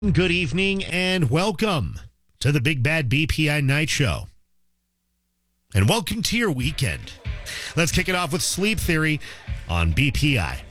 Good evening and welcome to the Big Bad BPI Night Show. And welcome to your weekend. Let's kick it off with Sleep Theory on BPI.